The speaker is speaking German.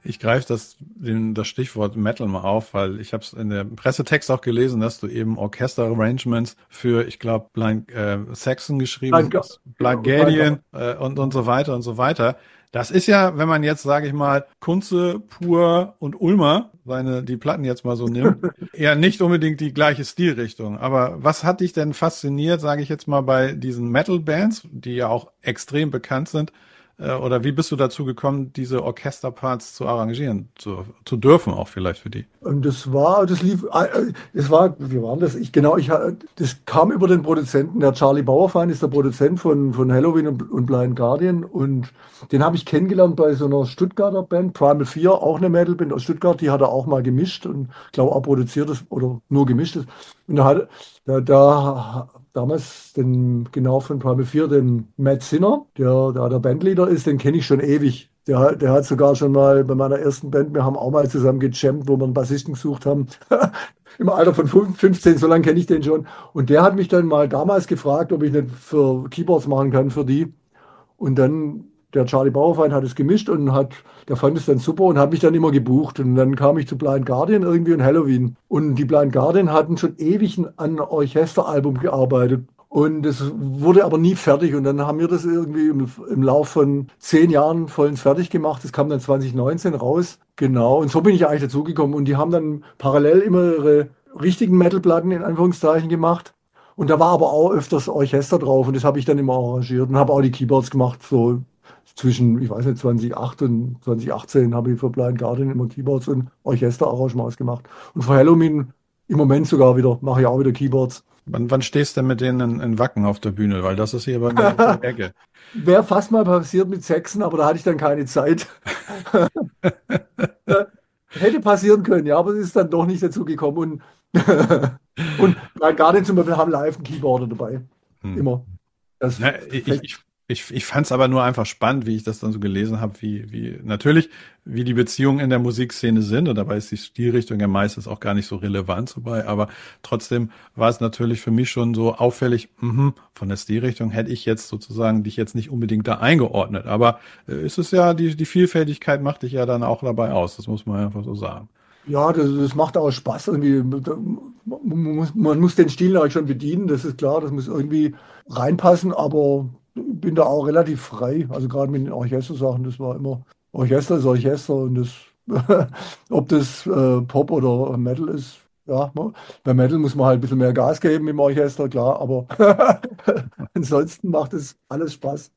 Ich greife das Stichwort Metal mal auf, weil ich habe es in dem Pressetext auch gelesen, dass du eben Orchester-Arrangements für, ich glaube, Blind Saxon geschrieben Nein, hast, genau, Blind nein, Guardian und so weiter und so weiter. Das ist ja, wenn man jetzt, sage ich mal, Kunze, Pur und Ulmer, die Platten jetzt mal so nimmt, ja nicht unbedingt die gleiche Stilrichtung. Aber was hat dich denn fasziniert, sage ich jetzt mal, bei diesen Metal-Bands, die ja auch extrem bekannt sind? Oder wie bist du dazu gekommen, diese Orchesterparts zu arrangieren, zu dürfen auch vielleicht für die? Und das lief, wie war das? Das kam über den Produzenten, der Charlie Bauerfeind ist der Produzent von Halloween und Blind Guardian und den habe ich kennengelernt bei so einer Stuttgarter Band, Primal Fear, auch eine Metalband aus Stuttgart, die hat er auch mal gemischt und glaube auch produziert ist oder nur gemischt ist. Und damals genau von Primal Fear, den Matt Sinner, der Bandleader ist, den kenne ich schon ewig. Der hat sogar schon mal bei meiner ersten Band, wir haben auch mal zusammen gejammt, wo wir einen Bassisten gesucht haben. Im Alter von 15, so lange kenne ich den schon. Und der hat mich dann mal damals gefragt, ob ich nicht für Keyboards machen kann für die. Und dann, der Charlie Bauerfeind hat es gemischt der fand es dann super und hat mich dann immer gebucht. Und dann kam ich zu Blind Guardian irgendwie und Halloween. Und die Blind Guardian hatten schon ewig an einem Orchesteralbum gearbeitet. Und es wurde aber nie fertig. Und dann haben wir das irgendwie im Lauf von 10 Jahren vollends fertig gemacht. Das kam dann 2019 raus. Genau. Und so bin ich eigentlich dazugekommen. Und die haben dann parallel immer ihre richtigen Metalplatten in Anführungszeichen gemacht. Und da war aber auch öfters Orchester drauf. Und das habe ich dann immer arrangiert und habe auch die Keyboards gemacht. So zwischen, ich weiß nicht, 2008 und 2018 habe ich für Blind Guardian immer Keyboards und Orchesterarrangements gemacht. Und für Halloween im Moment sogar wieder, mache ich auch wieder Keyboards. Wann stehst du denn mit denen in Wacken auf der Bühne? Weil das ist hier bei mir um die Ecke. Wäre fast mal passiert mit Sechsen, aber da hatte ich dann keine Zeit. Hätte passieren können, ja, aber es ist dann doch nicht dazu gekommen. Und Blind Guardian zum Beispiel haben live einen Keyboarder dabei. Hm. Immer. Das Ne, fällt. ich fand es aber nur einfach spannend, wie ich das dann so gelesen habe, natürlich, wie die Beziehungen in der Musikszene sind. Und dabei ist die Stilrichtung ja meistens auch gar nicht so relevant so bei. Aber trotzdem war es natürlich für mich schon so auffällig, von der Stilrichtung hätte ich jetzt sozusagen dich jetzt nicht unbedingt da eingeordnet. Aber es ist ja, die Vielfältigkeit macht dich ja dann auch dabei aus. Das muss man einfach so sagen. Ja, das macht auch Spaß irgendwie. Man muss den Stil natürlich schon bedienen, das ist klar, das muss irgendwie reinpassen, aber ich bin da auch relativ frei. Also gerade mit den Orchestersachen, das war immer, Orchester ist Orchester und ob das Pop oder Metal ist, ja, bei Metal muss man halt ein bisschen mehr Gas geben im Orchester, klar, aber ansonsten macht es alles Spaß.